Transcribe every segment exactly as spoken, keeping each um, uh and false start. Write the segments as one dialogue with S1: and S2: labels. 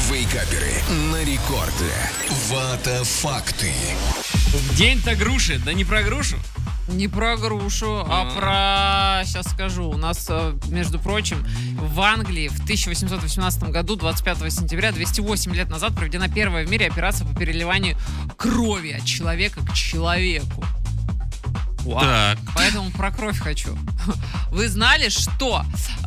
S1: Вейкаперы на рекорде. Вата факты.
S2: В день-то груши, да не про грушу.
S3: Не про грушу, а, а про... Сейчас скажу. У нас, между прочим, в Англии в тысяча восемьсот восемнадцатом году, двадцать пятого сентября, двести восемь лет назад, проведена первая в мире операция по переливанию крови от человека к человеку.
S2: Вау.
S4: Так.
S3: Поэтому про кровь хочу. Вы знали, что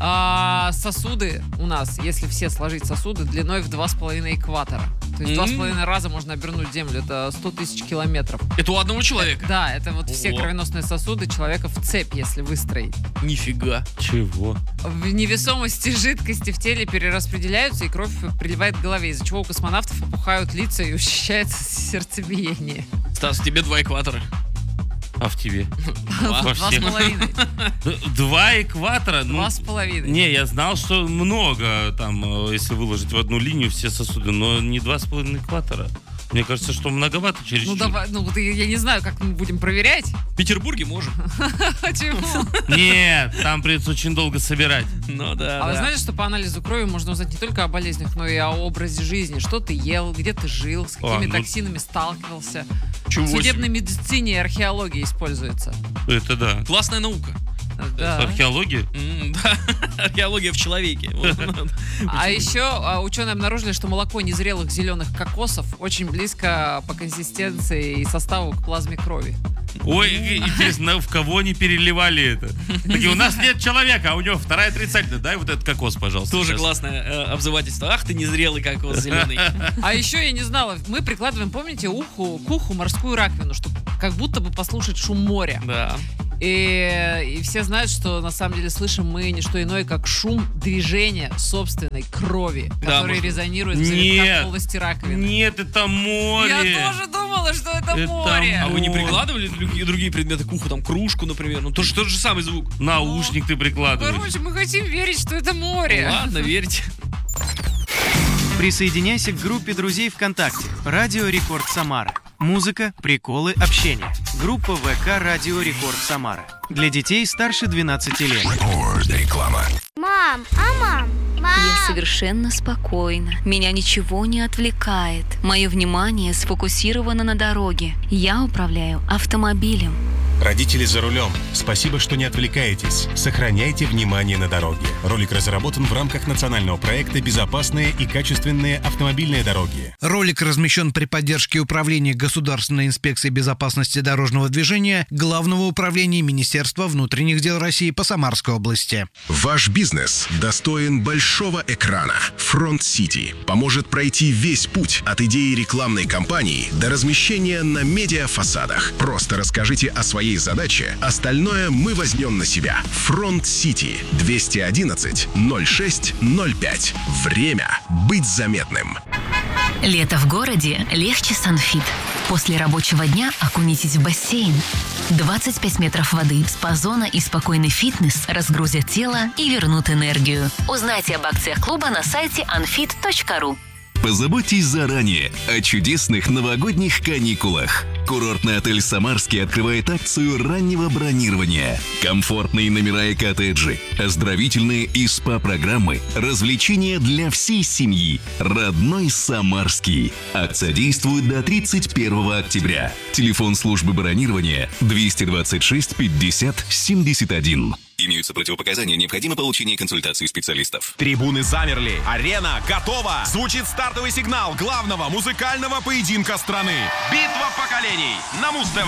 S3: а, сосуды у нас, если все сложить сосуды, длиной в два с половиной экватора. То есть два с половиной раза можно обернуть Землю. Это сто тысяч километров.
S2: Это у одного человека?
S3: Да, это вот все
S2: Ого.
S3: кровеносные сосуды человека в цепь, если выстроить.
S2: Нифига.
S4: Чего?
S3: В невесомости жидкости в теле перераспределяются, и кровь приливает к голове, из-за чего у космонавтов опухают лица и учащается сердцебиение.
S2: Стас, тебе два экватора.
S4: А в тебе?
S2: Два.
S4: Во
S3: Два с
S4: всех?
S3: половиной.
S4: Два экватора? Ну,
S3: Два с половиной.
S4: не, я знал, что много там, э, если выложить в одну линию все сосуды, но не два с половиной экватора. Мне кажется, что многовато через
S3: Ну давай, ну вот я, я не знаю, как мы будем проверять.
S2: В Петербурге можем.
S3: Почему?
S4: Нет, там придется очень долго собирать.
S2: Ну да,
S3: А вы
S2: да.
S3: знаете, что по анализу крови можно узнать не только о болезнях, но и о образе жизни. Что ты ел, где ты жил, с какими
S4: А, ну-
S3: токсинами сталкивался.
S2: Чего
S3: В судебной
S2: себе.
S3: медицине и археологии используется.
S4: Это да.
S2: Классная наука.
S3: Да.
S4: Археология?
S2: М, Да, археология в человеке. Вот.
S3: А еще а, ученые обнаружили, что молоко незрелых зеленых кокосов очень близко по консистенции и составу к плазме крови.
S4: Ой, интересно, в кого они переливали это? Такие, у нас нет человека, а у него вторая отрицательная. Дай вот этот кокос, пожалуйста.
S2: Тоже
S4: сейчас.
S2: классное э, обзывательство. Ах ты незрелый кокос зеленый.
S3: А еще я не знала, мы прикладываем, помните, уху, к уху морскую раковину, чтобы как будто бы послушать шум моря.
S2: Да.
S3: И, и все знают, что на самом деле слышим мы не что иное, как шум движения собственной крови,
S2: Да,
S3: который
S2: можно.
S3: резонирует в
S4: Нет.
S3: завитках полости раковины.
S4: Нет, это море.
S3: Я тоже думала, что это,
S4: Это
S3: море.
S2: А вы не
S4: Ой.
S2: прикладывали другие, другие предметы к уху, там кружку, например? Ну, тоже тот же самый звук.
S4: Наушник ты прикладываешь.
S3: Короче, мы хотим верить, что это море.
S2: Ладно, верьте.
S5: Присоединяйся к группе друзей ВКонтакте «Радио Рекорд Самара». Музыка, приколы, общение. Группа ВК «Радио Рекорд Самара». Для детей старше двенадцати лет.
S1: Реклама.
S6: Мам, а мам? Мам!
S7: Я совершенно спокойна. Меня ничего не отвлекает. Мое внимание сфокусировано на дороге. Я управляю автомобилем.
S8: Родители за рулем. Спасибо, что не отвлекаетесь. Сохраняйте внимание на дороге. Ролик разработан в рамках национального проекта «Безопасные и качественные автомобильные дороги».
S9: Ролик размещен при поддержке Управления Государственной инспекции безопасности дорожного движения Главного управления Министерства внутренних дел России по Самарской области.
S1: Ваш бизнес достоин большого экрана. Front City поможет пройти весь путь от идеи рекламной кампании до размещения на медиафасадах. Просто расскажите о своей задаче, остальное мы возьмем на себя. Front City двести одиннадцать ноль шесть ноль пять. Время быть заметным.
S7: Лето в городе легче с Анфит. После рабочего дня окунитесь в бассейн. двадцать пять метров воды, спа-зона и спокойный фитнес разгрузят тело и вернут энергию. Узнайте об акциях клуба на сайте анфит точка ру.
S10: Позаботьтесь заранее о чудесных новогодних каникулах. Курортный отель «Самарский» открывает акцию раннего бронирования. Комфортные номера и коттеджи, оздоровительные и СПА-программы, развлечения для всей семьи. Родной «Самарский». Акция действует до тридцать первого октября. Телефон службы бронирования двести двадцать шесть пятьдесят семьдесят один. Имеются противопоказания, необходимо получение консультации специалистов.
S11: Трибуны замерли, арена готова. Звучит стартовый сигнал главного музыкального поединка страны. Битва поколений на Муз-ТВ.